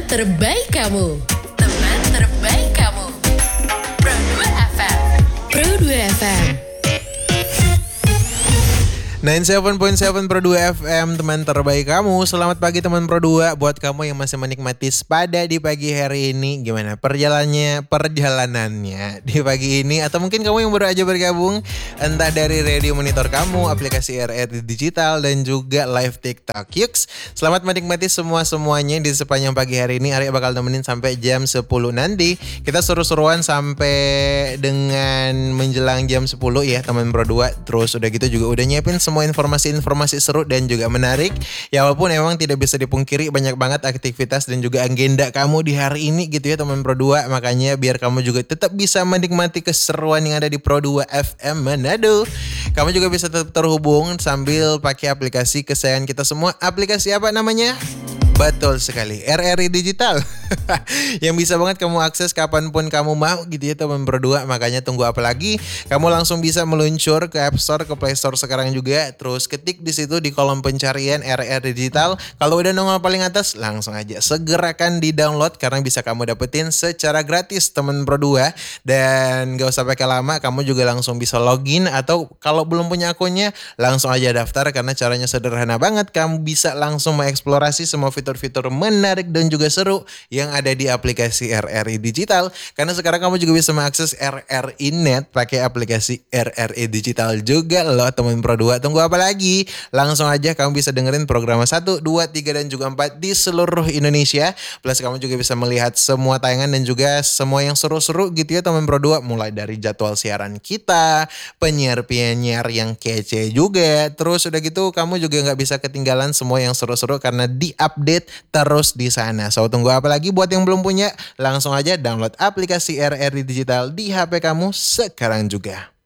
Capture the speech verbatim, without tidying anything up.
terbaik kamu. Teman terbaik kamu. Pro dua F M. Pro dua F M. sembilan puluh tujuh koma tujuh Pro dua F M, teman terbaik kamu. Selamat pagi teman Pro dua. Buat kamu yang masih menikmati Spada di pagi hari ini, gimana perjalanannya perjalanannya di pagi ini? Atau mungkin kamu yang baru aja bergabung, entah dari radio monitor kamu, aplikasi R R Digital, dan juga live TikTok Yux. Selamat menikmati semua-semuanya di sepanjang pagi hari ini. Arya bakal nemenin sampai jam sepuluh nanti. Kita seru-seruan sampai dengan menjelang jam sepuluh ya teman Pro dua. Terus udah gitu juga udah nyiapin semua informasi-informasi seru dan juga menarik. Ya walaupun emang tidak bisa dipungkiri banyak banget aktivitas dan juga agenda kamu di hari ini gitu ya teman Pro dua. Makanya biar kamu juga tetap bisa menikmati keseruan yang ada di Pro dua F M Manado. Kamu juga bisa tetap terhubung sambil pakai aplikasi kesayangan kita semua. Aplikasi apa namanya? Betul sekali, R R I Digital. Yang bisa banget kamu akses kapanpun kamu mau gitu ya teman Pro dua. Makanya tunggu apa lagi? Kamu langsung bisa meluncur ke App Store, ke Play Store sekarang juga. Terus ketik di situ di kolom pencarian R R Digital. Kalau udah nongol paling atas, langsung aja segerakan di-download karena bisa kamu dapetin secara gratis teman Pro dua. Dan gak usah pakai lama, kamu juga langsung bisa login. Atau kalau belum punya akunnya, langsung aja daftar karena caranya sederhana banget. Kamu bisa langsung mengeksplorasi semua fitur-fitur menarik dan juga seru yang ada di aplikasi R R I Digital. Karena sekarang kamu juga bisa mengakses R R I Net pakai aplikasi R R I Digital juga loh teman Pro dua. Tunggu apa lagi? Langsung aja kamu bisa dengerin program satu, dua, tiga, dan juga empat di seluruh Indonesia. Plus kamu juga bisa melihat semua tayangan dan juga semua yang seru-seru gitu ya teman Pro dua. Mulai dari jadwal siaran kita, penyiar-penyiar yang kece juga. Terus udah gitu kamu juga gak bisa ketinggalan semua yang seru-seru karena di-update terus di sana. So tunggu apa lagi? Buat yang belum punya, langsung aja download aplikasi R R I Digital di H P kamu sekarang juga.